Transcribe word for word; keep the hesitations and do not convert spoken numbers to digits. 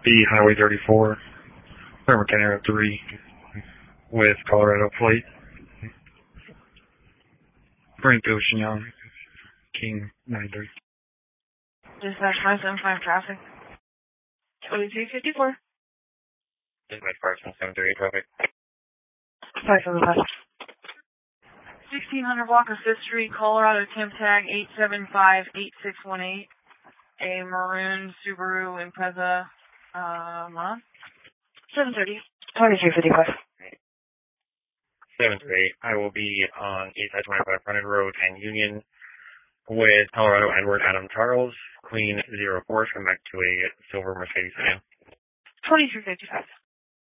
B Highway thirty-four, Number Canary three, with Colorado plate. Frank Ocean, King ninety-three. Dispatch five seven five traffic. twenty-three fifty-four. Dispatch five seven three traffic. five seven five. sixteen hundred block of fifth Street, Colorado, temp tag eight seven five eight six one eight. A maroon Subaru Impreza, um, on? seven thirty. twenty-three fifty-five. seven three. I will be on Eastside twenty-five Frontage Road and Union with Colorado Edward Adam Charles, Queen zero four, come back to a silver Mercedes sedan. twenty-three fifty-five.